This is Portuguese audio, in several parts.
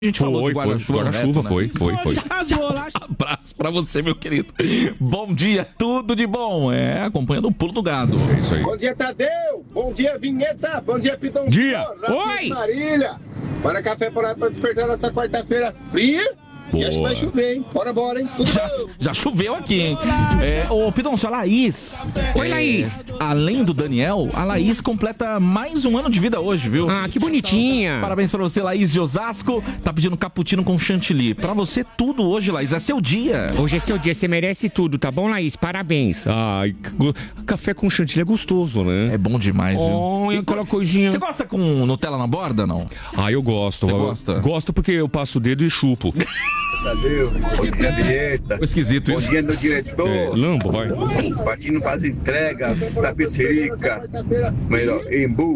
A gente falou de guarda-chuva. Guarda-chuva, né? foi. Abraço pra você, meu querido. Bom dia, tudo de bom. Acompanhando o pulo do gado. É isso aí. Bom dia, Tadeu. Bom dia, Vinheta. Bom dia, Pitão. Dia. Oi. Marília. Para café para despertar nessa quarta-feira fria. E acho que vai chover, hein? Bora, hein? Já choveu aqui, hein? Ô, Pidoncio, a Laís. Oi, Laís. Além do Daniel, a Laís completa mais um ano de vida hoje, viu? Ah, que bonitinha. Parabéns pra você, Laís de Osasco. Tá pedindo cappuccino com chantilly. Pra você, tudo hoje, Laís. É seu dia. Hoje é seu dia, você merece tudo, tá bom, Laís? Parabéns. Ai, café com chantilly é gostoso, né? É bom demais, viu? Olha aquela coisinha. Você gosta com Nutella na borda, não? Ah, eu gosto. Você gosta? Gosto porque eu passo o dedo e chupo. Tadeu, bom dia, Vinheta. Esquisito isso. Bom dia, meu diretor. Lambo, vai. Partindo para as entregas da Pisserica, melhor, Embu,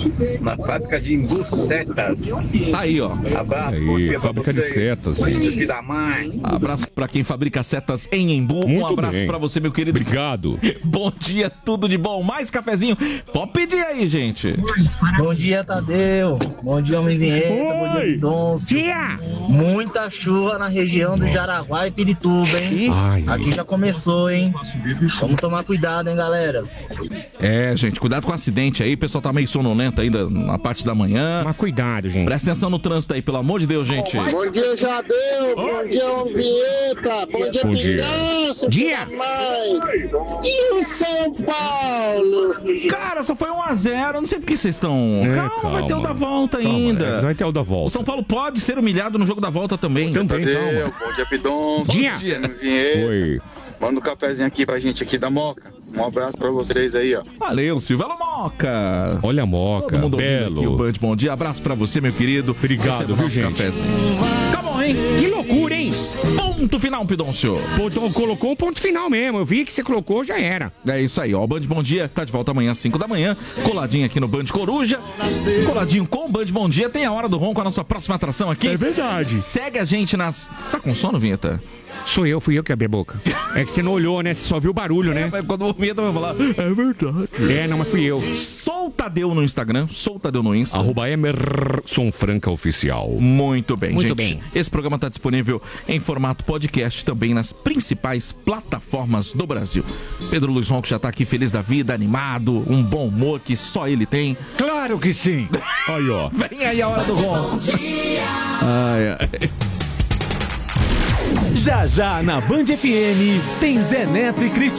na fábrica de Embu Setas. Aí, ó. Abraço, Aí, fábrica de setas, gente. Filho da mãe. Abraço pra quem fabrica setas em Embu. Muito Um abraço bem. pra você, meu querido. Obrigado. Bom dia, tudo de bom. Mais cafezinho. Pode pedir aí, gente. Bom dia, Tadeu. Bom dia, Homem Vinheta. Bom dia, Pidoncio. Tia! Muita chuva na região do Jaraguá e Pirituba, hein? Ai, Aqui já começou, hein? Vamos tomar cuidado, hein, galera? Gente, cuidado com o acidente aí. O pessoal tá meio sonolento ainda na parte da manhã. Mas cuidado, gente. Presta atenção no trânsito aí, pelo amor de Deus, gente. Bom dia, Jadeu. Bom dia, Homem Vinheta. Bom dia, Bom dia. Pingaço. Dia. Filho da mãe. E o São Paulo? Cara, só foi 1-0. Não sei por que vocês estão. Calma, vai ter o da volta ainda. Vai ter o da O volta. São Paulo pode ser humilhado no jogo da volta também. Também, calma. Bom dia, Pidon. Dia. Vinheta. Oi. Manda um cafezinho aqui pra gente aqui da Moca. Um abraço pra vocês aí, ó. Valeu, Silvio Moca. Olha a moca, Todo mundo ouvindo aqui o belo. Band Bom Dia. Abraço pra você, meu querido. Obrigado, Receba o viu, nosso gente? cafezinho. Acabou, hein? Que loucura, hein? Ponto final, Pidoncio. Pô, então colocou um ponto final mesmo. Eu vi que você colocou, já era. É isso aí, ó. O Band Bom Dia tá de volta amanhã às 5 da manhã. Coladinho aqui no Band Coruja. Coladinho com o Band Bom Dia. Tem a Hora do Ronco, a nossa próxima atração aqui. É verdade. Segue a gente nas... Tá com sono, Vinheta? Fui eu que abri a boca. É que você não olhou, né? Você só viu o barulho, né? Mas quando o Vinheta vai falar, é verdade. Não, mas fui eu. Sou o Tadeu no Instagram, sou o Tadeu no Insta. @Emerson Franca Oficial. Muito bem, Muito gente. bem. Esse programa está disponível em formato podcast também nas principais plataformas do Brasil. Pedro Luiz Ronco já tá aqui feliz da vida, animado, um bom humor que só ele tem. Claro que sim. Aí, ó. Vem aí a Hora do Ronco. Ai, ai. Já na Band FM tem Zé Neto e Cristiano.